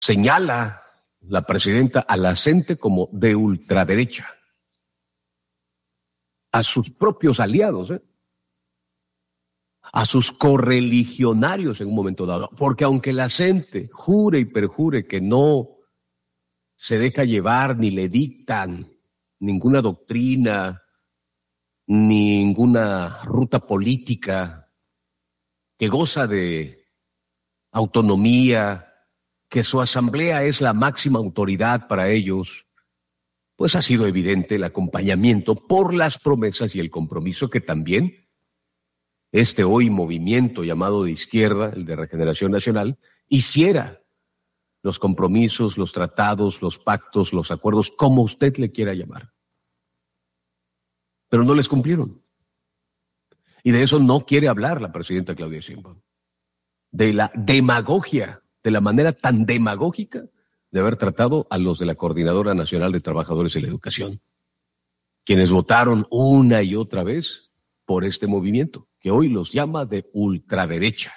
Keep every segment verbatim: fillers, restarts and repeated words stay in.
Señala la presidenta a la C E N T E como de ultraderecha. A sus propios aliados, ¿eh? A sus correligionarios en un momento dado. Porque aunque la C E N T E jure y perjure que no se deja llevar ni le dictan ninguna doctrina, ninguna ruta política, que goza de autonomía, que su asamblea es la máxima autoridad para ellos, pues ha sido evidente el acompañamiento por las promesas y el compromiso que también este hoy movimiento llamado de izquierda, el de Regeneración Nacional, hiciera los compromisos, los tratados, los pactos, los acuerdos, como usted le quiera llamar. Pero no les cumplieron. Y de eso no quiere hablar la presidenta Claudia Sheinbaum. De la demagogia, de la manera tan demagógica de haber tratado a los de la Coordinadora Nacional de Trabajadores de la Educación, quienes votaron una y otra vez por este movimiento, que hoy los llama de ultraderecha.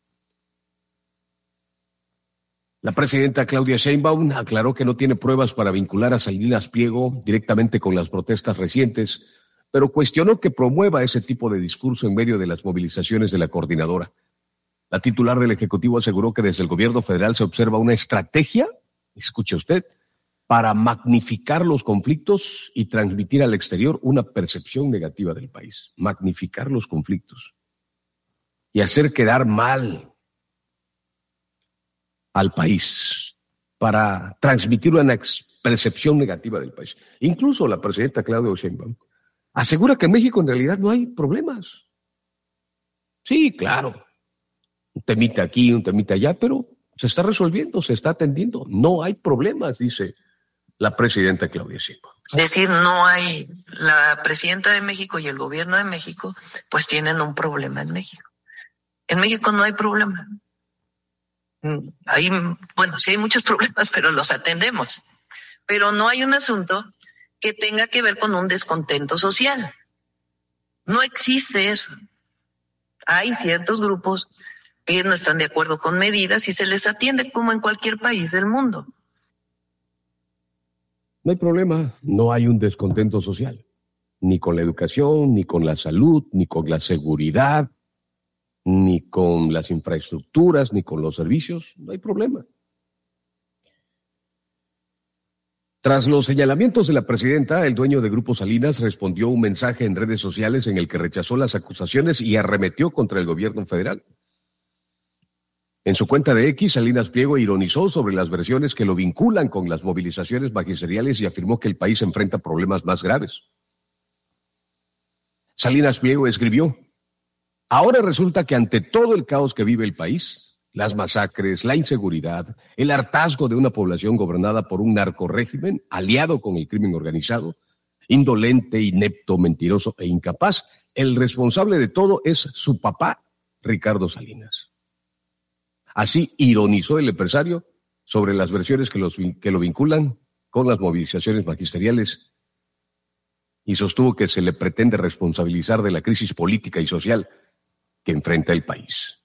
La presidenta Claudia Sheinbaum aclaró que no tiene pruebas para vincular a Salinas Pliego directamente con las protestas recientes, pero cuestionó que promueva ese tipo de discurso en medio de las movilizaciones de la coordinadora. La titular del Ejecutivo aseguró que desde el gobierno federal se observa una estrategia, escuche usted, para magnificar los conflictos y transmitir al exterior una percepción negativa del país. Magnificar los conflictos y hacer quedar mal al país para transmitir una percepción negativa del país. Incluso la presidenta Claudia Sheinbaum asegura que en México en realidad no hay problemas. Sí, claro, un temita aquí, un temita allá, pero se está resolviendo, se está atendiendo. No hay problemas, dice la presidenta Claudia Sheinbaum. Decir no hay, la presidenta de México y el gobierno de México pues tienen un problema en México. En México no hay problema. Hay, bueno, sí hay muchos problemas, pero los atendemos. Pero no hay un asunto que tenga que ver con un descontento social. No existe eso. Hay ciertos grupos que no están de acuerdo con medidas y se les atiende como en cualquier país del mundo. No hay problema, no hay un descontento social, ni con la educación, ni con la salud, ni con la seguridad, ni con las infraestructuras, ni con los servicios, no hay problema. Tras los señalamientos de la presidenta, el dueño de Grupo Salinas respondió un mensaje en redes sociales en el que rechazó las acusaciones y arremetió contra el gobierno federal. En su cuenta de X, Salinas Pliego ironizó sobre las versiones que lo vinculan con las movilizaciones magisteriales y afirmó que el país enfrenta problemas más graves. Salinas Pliego escribió: ahora resulta que ante todo el caos que vive el país, las masacres, la inseguridad, el hartazgo de una población gobernada por un narcorrégimen aliado con el crimen organizado, indolente, inepto, mentiroso e incapaz, el responsable de todo es su papá, Ricardo Salinas. Así ironizó el empresario sobre las versiones que, los, que lo vinculan con las movilizaciones magisteriales y sostuvo que se le pretende responsabilizar de la crisis política y social que enfrenta el país.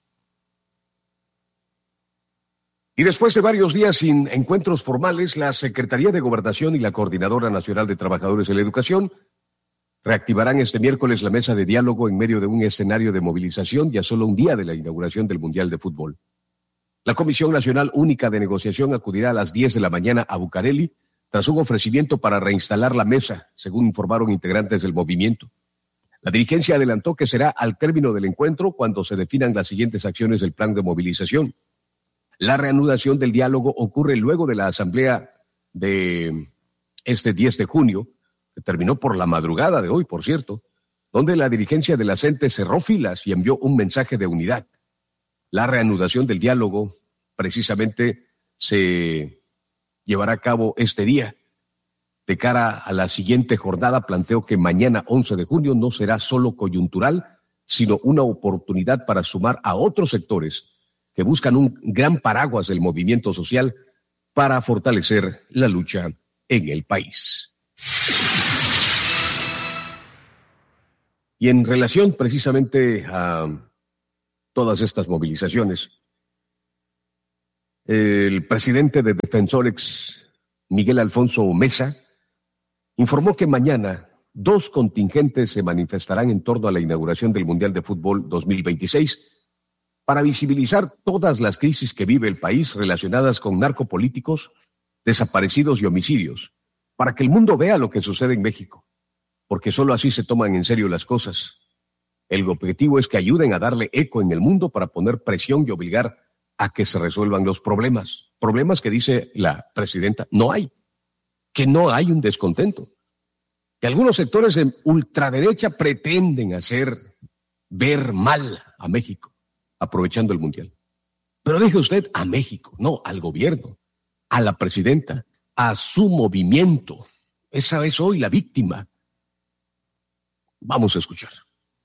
Y después de varios días sin encuentros formales, la Secretaría de Gobernación y la Coordinadora Nacional de Trabajadores de la Educación reactivarán este miércoles la mesa de diálogo en medio de un escenario de movilización y a solo un día de la inauguración del Mundial de Fútbol. La Comisión Nacional Única de Negociación acudirá a las diez de la mañana a Bucareli tras un ofrecimiento para reinstalar la mesa, según informaron integrantes del movimiento. La dirigencia adelantó que será al término del encuentro cuando se definan las siguientes acciones del plan de movilización. La reanudación del diálogo ocurre luego de la asamblea de este diez de junio, que terminó por la madrugada de hoy, por cierto, donde la dirigencia de la C E N T E cerró filas y envió un mensaje de unidad. La reanudación del diálogo precisamente se llevará a cabo este día. De cara a la siguiente jornada, planteo que mañana, once de junio, no será solo coyuntural, sino una oportunidad para sumar a otros sectores que buscan un gran paraguas del movimiento social para fortalecer la lucha en el país. Y en relación precisamente a todas estas movilizaciones, El presidente de Defensorex, Miguel Alfonso Mesa, informó que mañana dos contingentes se manifestarán en torno a la inauguración del Mundial de Fútbol dos mil veintiséis para visibilizar todas las crisis que vive el país relacionadas con narcopolíticos, desaparecidos y homicidios, para que el mundo vea lo que sucede en México, porque solo así se toman en serio las cosas. El objetivo es que ayuden a darle eco en el mundo para poner presión y obligar a que se resuelvan los problemas. Problemas que dice la presidenta, no hay, que no hay un descontento. Que algunos sectores de ultraderecha pretenden hacer ver mal a México, aprovechando el Mundial. Pero deje usted a México, no, al gobierno, a la presidenta, a su movimiento. Esa es hoy la víctima. Vamos a escuchar.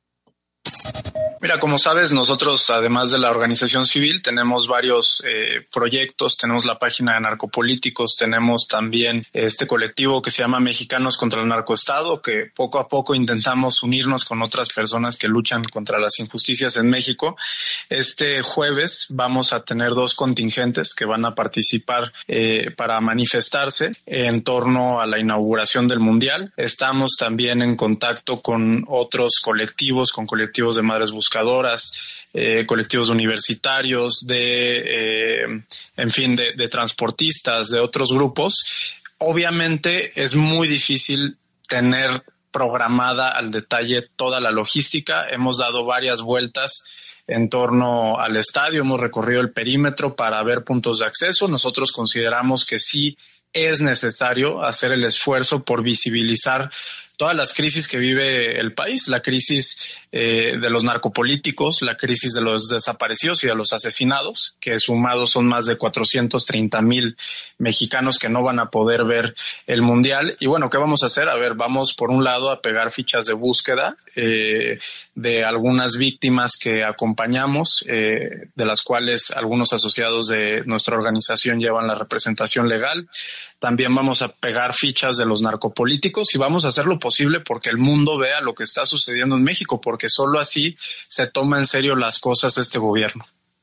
Mira, como sabes, nosotros, además de la organización civil, tenemos varios eh, proyectos, tenemos la página de narcopolíticos, tenemos también este colectivo que se llama Mexicanos contra el Narcoestado, que poco a poco intentamos unirnos con otras personas que luchan contra las injusticias en México. Este jueves vamos a tener dos contingentes que van a participar eh, para manifestarse en torno a la inauguración del Mundial. Estamos también en contacto con otros colectivos, con colectivos de madres buscadoras, Eh, colectivos universitarios, de, eh, en fin, de, de transportistas, de otros grupos. Obviamente es muy difícil tener programada al detalle toda la logística. Hemos dado varias vueltas en torno al estadio, hemos recorrido el perímetro para ver puntos de acceso. Nosotros consideramos que sí es necesario hacer el esfuerzo por visibilizar todas las crisis que vive el país, la crisis eh, de los narcopolíticos, la crisis de los desaparecidos y de los asesinados, que sumados son más de cuatrocientos treinta mil mexicanos que no van a poder ver el Mundial. Y bueno, ¿qué vamos a hacer? A ver, vamos por un lado a pegar fichas de búsqueda eh, de algunas víctimas que acompañamos, eh, de las cuales algunos asociados de nuestra organización llevan la representación legal. También vamos a pegar fichas de los narcopolíticos y vamos a hacer lo posible porque el mundo vea lo que está sucediendo en México, porque solo así se toma en serio las cosas este gobierno.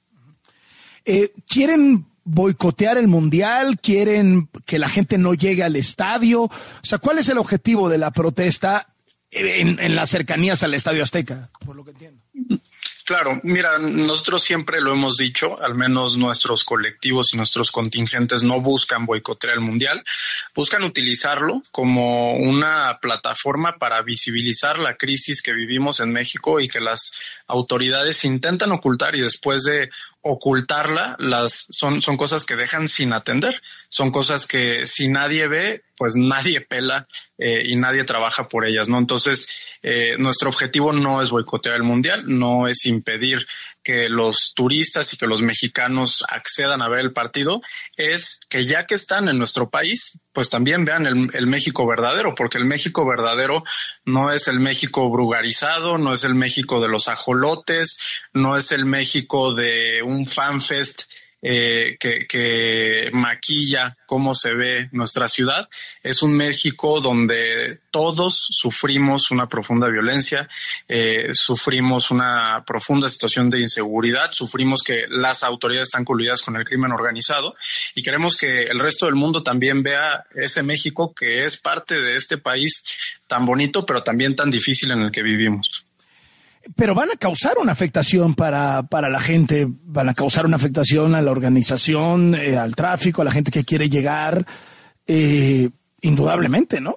Eh, ¿Quieren boicotear el Mundial? ¿Quieren que la gente no llegue al estadio? O sea, ¿cuál es el objetivo de la protesta en, en las cercanías al Estadio Azteca? Por lo que entiendo. Claro, mira, nosotros siempre lo hemos dicho, al menos nuestros colectivos y nuestros contingentes no buscan boicotear el Mundial, buscan utilizarlo como una plataforma para visibilizar la crisis que vivimos en México y que las autoridades intentan ocultar, y después de ocultarla, las son, son cosas que dejan sin atender, son cosas que si nadie ve, pues nadie pela eh, y nadie trabaja por ellas, ¿no? Entonces, eh, nuestro objetivo no es boicotear el Mundial, no es impedir que los turistas y que los mexicanos accedan a ver el partido, es que ya que están en nuestro país, pues también vean el, el México verdadero, porque el México verdadero no es el México brugarizado, no es el México de los ajolotes, no es el México de un fanfest Eh, que, que maquilla cómo se ve nuestra ciudad. Es un México donde todos sufrimos una profunda violencia, eh, sufrimos una profunda situación de inseguridad, sufrimos que las autoridades están coludidas con el crimen organizado y queremos que el resto del mundo también vea ese México que es parte de este país tan bonito pero también tan difícil en el que vivimos. Pero van a causar una afectación para, para la gente, van a causar una afectación a la organización, eh, al tráfico, a la gente que quiere llegar, eh, indudablemente, ¿no?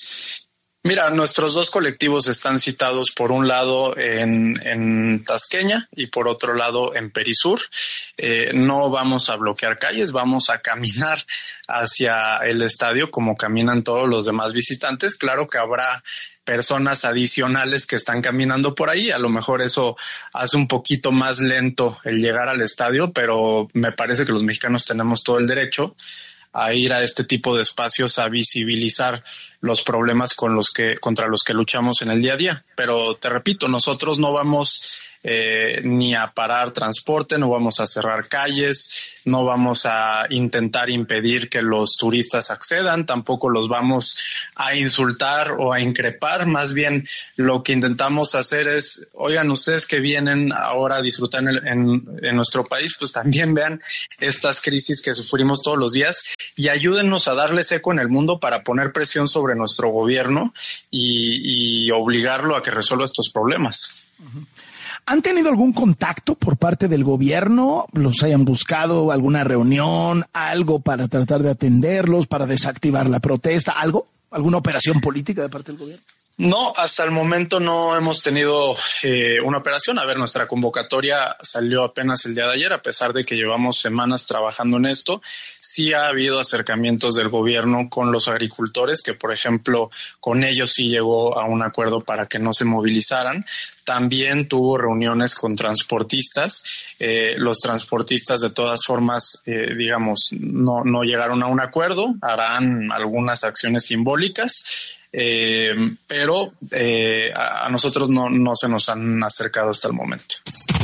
Mira, nuestros dos colectivos están citados por un lado en, en Tasqueña y por otro lado en Perisur. Eh, no vamos a bloquear calles, vamos a caminar hacia el estadio como caminan todos los demás visitantes. Claro que habrá personas adicionales que están caminando por ahí. A lo mejor eso hace un poquito más lento el llegar al estadio, pero me parece que los mexicanos tenemos todo el derecho a ir a este tipo de espacios a visibilizar los problemas con los que, contra los que luchamos en el día a día. Pero te repito, nosotros no vamos eh, ni a parar transporte, no vamos a cerrar calles, no vamos a intentar impedir que los turistas accedan, tampoco los vamos a insultar o a increpar. Más bien lo que intentamos hacer es, oigan, ustedes que vienen ahora a disfrutar en, en, en nuestro país, pues también vean estas crisis que sufrimos todos los días y ayúdennos a darles eco en el mundo para poner presión sobre nuestro gobierno y, y obligarlo a que resuelva estos problemas. Uh-huh. ¿Han tenido algún contacto por parte del gobierno? ¿Los hayan buscado alguna reunión, algo para tratar de atenderlos, para desactivar la protesta, algo? ¿Alguna operación política de parte del gobierno? No, hasta el momento no hemos tenido eh, una operación. A ver, nuestra convocatoria salió apenas el día de ayer, a pesar de que llevamos semanas trabajando en esto. Sí ha habido acercamientos del gobierno con los agricultores, que por ejemplo con ellos sí llegó a un acuerdo para que no se movilizaran. También tuvo reuniones con transportistas. Eh, los transportistas de todas formas, eh, digamos, no, no llegaron a un acuerdo. Harán algunas acciones simbólicas. Eh, pero eh, a, a nosotros no, no se nos han acercado hasta el momento.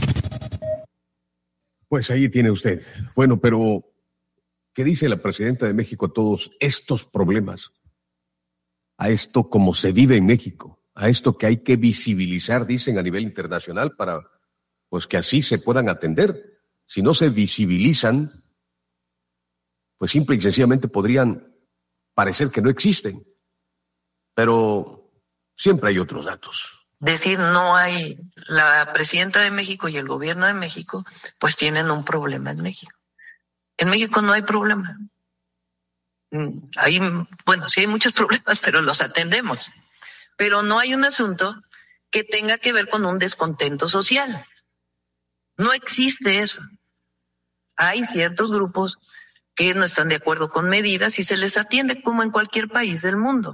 Pues ahí tiene usted. Bueno, pero ¿qué dice la presidenta de México a todos estos problemas? A esto como se vive en México, a esto que hay que visibilizar, dicen, a nivel internacional para pues que así se puedan atender. Si no se visibilizan, pues simple y sencillamente podrían parecer que no existen. Pero siempre hay otros datos. Decir no hay, la presidenta de México y el gobierno de México pues tienen un problema en México. En México no hay problema. Hay, bueno, sí hay muchos problemas, pero los atendemos. Pero no hay un asunto que tenga que ver con un descontento social. No existe eso. Hay ciertos grupos que no están de acuerdo con medidas y se les atiende como en cualquier país del mundo.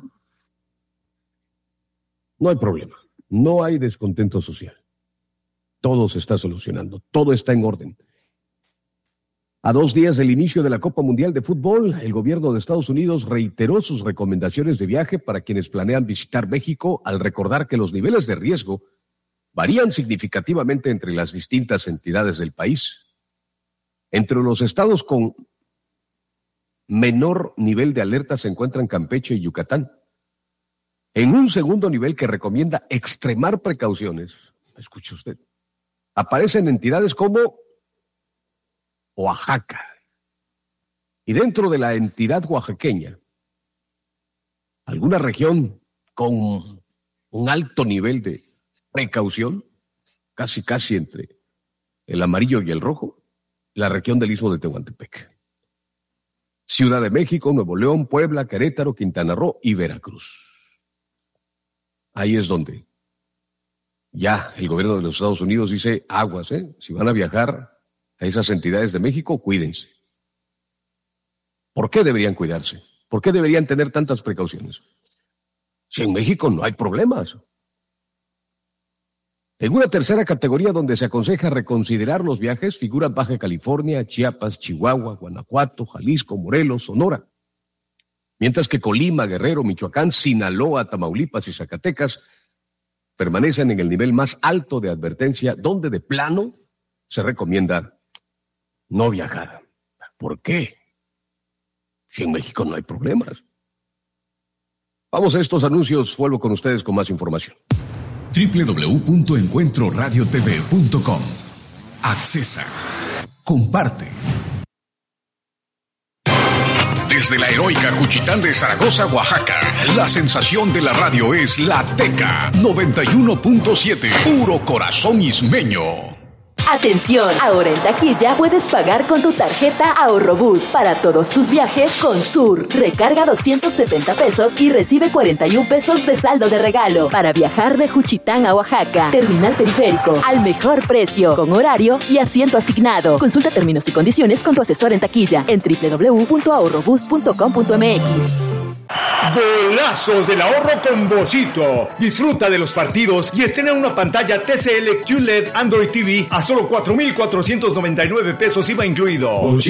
No hay problema, no hay descontento social. Todo se está solucionando, todo está en orden. A dos días del inicio de la Copa Mundial de Fútbol, el gobierno de Estados Unidos reiteró sus recomendaciones de viaje para quienes planean visitar México, al recordar que los niveles de riesgo varían significativamente entre las distintas entidades del país. Entre los estados con menor nivel de alerta se encuentran Campeche y Yucatán. En un segundo nivel que recomienda extremar precauciones, escuche usted, aparecen entidades como Oaxaca. Y dentro de la entidad oaxaqueña, alguna región con un alto nivel de precaución, casi casi entre el amarillo y el rojo, la región del Istmo de Tehuantepec. Ciudad de México, Nuevo León, Puebla, Querétaro, Quintana Roo y Veracruz. Ahí es donde ya el gobierno de los Estados Unidos dice, aguas, ¿eh? Si van a viajar a esas entidades de México, cuídense. ¿Por qué deberían cuidarse? ¿Por qué deberían tener tantas precauciones? Si en México no hay problemas. En una tercera categoría donde se aconseja reconsiderar los viajes figuran Baja California, Chiapas, Chihuahua, Guanajuato, Jalisco, Morelos, Sonora. Mientras que Colima, Guerrero, Michoacán, Sinaloa, Tamaulipas y Zacatecas permanecen en el nivel más alto de advertencia, donde de plano se recomienda no viajar. ¿Por qué? Si en México no hay problemas. Vamos a estos anuncios, vuelvo con ustedes con más información. doble u doble u doble u punto encuentro radio t v punto com. Accesa. Comparte. Desde la heroica Juchitán de Zaragoza, Oaxaca, la sensación de la radio es La Teca noventa y uno punto siete, puro corazón ismeño. Atención, ahora en taquilla puedes pagar con tu tarjeta Ahorrobús para todos tus viajes con Sur. Recarga doscientos setenta pesos y recibe cuarenta y un pesos de saldo de regalo para viajar de Juchitán a Oaxaca. Terminal Periférico, al mejor precio, con horario y asiento asignado. Consulta términos y condiciones con tu asesor en taquilla en doble u doble u doble u punto ahorrobús punto com punto m x. Golazos del ahorro con Bochito. Disfruta de los partidos y estrena una pantalla T C L Q L E D Android T V a solo cuatro mil cuatrocientos noventa y nueve pesos I V A incluido.